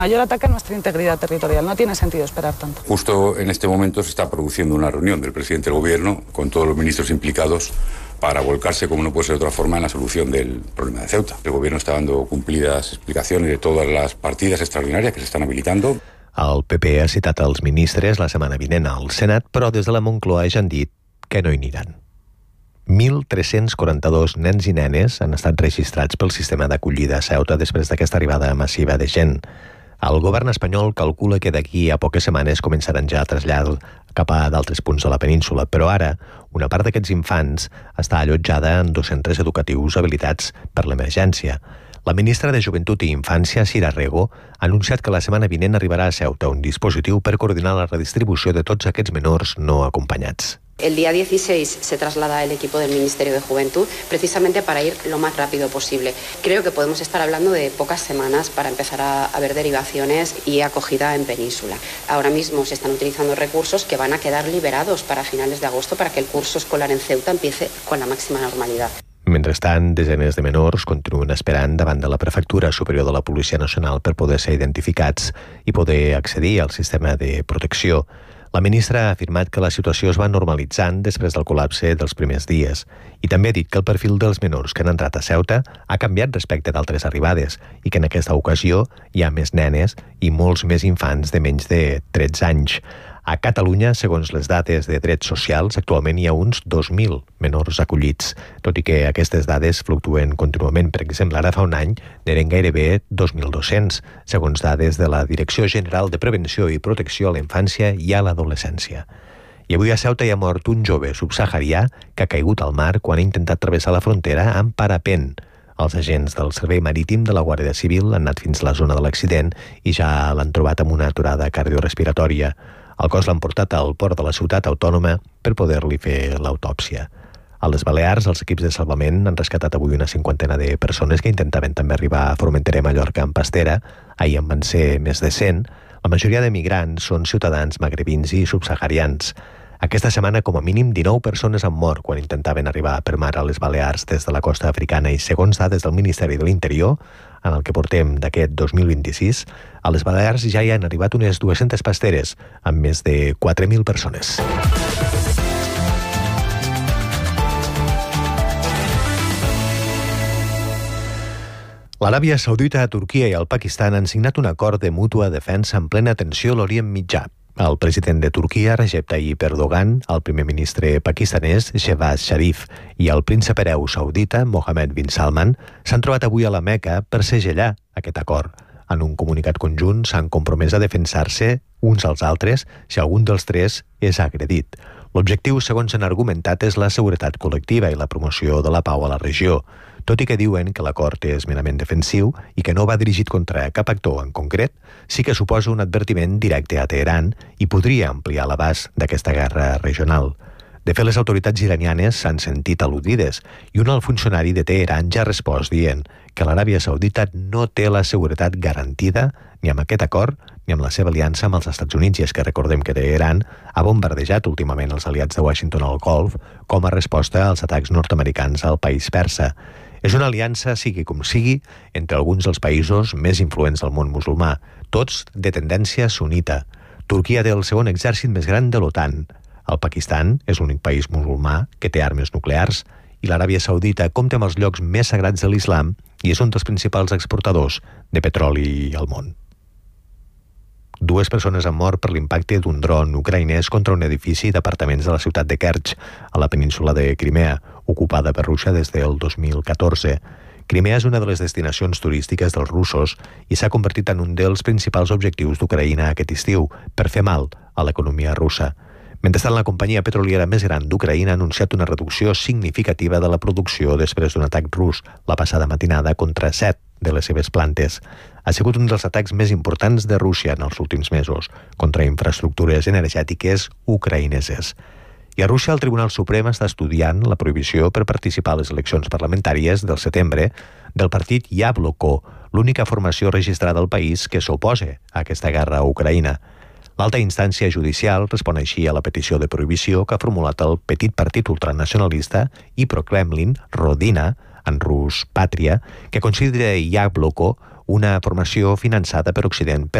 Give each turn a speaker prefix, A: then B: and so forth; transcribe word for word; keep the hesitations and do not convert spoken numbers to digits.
A: Mayor ataque a nuestra integridad territorial. No tiene sentido esperar tanto.
B: Justo en este momento se está produciendo una reunión del presidente del Gobierno con todos los ministros implicados para volcarse, como no puede ser de otra forma, en la solución del problema de Ceuta. El Gobierno está dando cumplidas explicacions de totes les partides extraordinàries que s'estan habilitando.
C: El P P ha citat els ministres la setmana vinent al Senat, però des de la Moncloa ja han dit que no hi aniran. mil tres-cents quaranta-dos nens i nenes han estat registrats pel sistema d'acollida a Ceuta després d'aquesta arribada massiva de gent. El govern espanyol calcula que d'aquí a poques setmanes començaran ja a traslladar cap a d'altres punts de la península, però ara una part d'aquests infants està allotjada en dos centres educatius habilitats per l'emergència. La ministra de Joventut i Infància, Sira Rego, ha anunciat que la setmana vinent arribarà a Ceuta un dispositiu per coordinar la redistribució de tots aquests menors no acompanyats.
D: El día dieciséis se traslada el equipo del Ministerio de Juventud precisamente para ir lo más rápido posible. Creo que podemos estar hablando de pocas semanas para empezar a, a ver derivaciones y acogida en península. Ahora mismo se están utilizando recursos que van a quedar liberados para finales de agosto para que el curso escolar en Ceuta empiece con la máxima normalidad.
C: Mentrestant, desenes de menors continuen esperant davant de la Prefectura Superior de la Policia Nacional per poder ser identificats i poder accedir al sistema de protecció. La ministra ha afirmat que la situació es va normalitzant després del col·lapse dels primers dies i també ha dit que el perfil dels menors que han entrat a Ceuta ha canviat respecte d'altres arribades i que en aquesta ocasió hi ha més nenes i molts més infants de menys de tretze anys. A Catalunya, segons les dades de drets socials, actualment hi ha uns dos mil menors acollits, tot i que aquestes dades fluctuen contínuament. Per exemple, ara fa un any n'eren gairebé dos mil dos-cents, segons dades de la Direcció General de Prevenció i Protecció a la Infància i a l'Adolescència. I avui a Ceuta hi ha mort un jove subsaharià que ha caigut al mar quan ha intentat travessar la frontera amb parapent. Els agents del Servei Marítim de la Guàrdia Civil han anat fins a la zona de l'accident i ja l'han trobat amb una aturada cardiorespiratòria. El cos l'han portat al port de la ciutat autònoma per poder-li fer l'autòpsia. A les Balears, els equips de salvament han rescatat avui una cinquantena de persones que intentaven també arribar a Formentera, Mallorca, en pastera. Ahir en van ser més de cent. La majoria de migrants són ciutadans magrebins i subsaharians. Aquesta setmana, com a mínim, dinou persones han mort quan intentaven arribar per mar a les Balears des de la costa africana i, segons dades del Ministeri de l'Interior, en el que portem d'aquest dos mil vint-i-sis, a les Balears ja hi han arribat unes dues-centes pasteres, amb més de quatre mil persones. L'Aràbia Saudita, Turquia i el Pakistan han signat un acord de mútua defensa en plena tensió a l'Orient Mitjà. El president de Turquia, Recep Tayyip Erdogan, el primer ministre pakistanès, Shehbaz Sharif, i el príncep hereu saudita, Mohammed bin Salman, s'han trobat avui a la Meca per segellar aquest acord. En un comunicat conjunt s'han compromès a defensar-se uns als altres si algun dels tres és agredit. L'objectiu, segons han argumentat, és la seguretat col·lectiva i la promoció de la pau a la regió, tot i que diuen que l'acord és merament defensiu i que no va dirigit contra cap actor en concret, sí que suposa un advertiment directe a Teheran i podria ampliar l'abast d'aquesta guerra regional. De fet, les autoritats iranianes s'han sentit al·ludides i un alt funcionari de Teheran ja ha respost dient que l'Aràbia Saudita no té la seguretat garantida ni amb aquest acord ni amb la seva aliança amb els Estats Units, i és que recordem que Teheran ha bombardejat últimament els aliats de Washington al Golf com a resposta als atacs nord-americans al país persa. És una aliança, sigui com sigui, entre alguns dels països més influents del món musulmà, tots de tendència sunita. Turquia té el segon exèrcit més gran de l'OTAN. El Pakistan és l'únic país musulmà que té armes nuclears i l'Aràbia Saudita compta amb els llocs més sagrats de l'islam i és un dels principals exportadors de petroli al món. Dues persones han mort per l'impacte d'un dron ucraïnès contra un edifici d'apartaments de la ciutat de Kerch, a la península de Crimea, ocupada per Rússia des del dos mil catorze. Crimea és una de les destinacions turístiques dels russos i s'ha convertit en un dels principals objectius d'Ucraïna aquest estiu, per fer mal a l'economia russa. Mentrestant, la companyia petroliera més gran d'Ucraïna ha anunciat una reducció significativa de la producció després d'un atac rus la passada matinada contra set de les seves plantes. Ha sigut un dels atacs més importants de Rússia en els últims mesos contra infraestructures energètiques ucraïneses. I a Rússia, el Tribunal Suprem està estudiant la prohibició per participar a les eleccions parlamentàries del setembre del partit Yabloko, l'única formació registrada al país que s'oposa a aquesta guerra a Ucraïna. L'alta instància judicial respon així a la petició de prohibició que ha formulat el petit partit ultranacionalista i pro-Kremlin Rodina, en rus Pàtria, que considera Yabloko una formació finançada per Occident.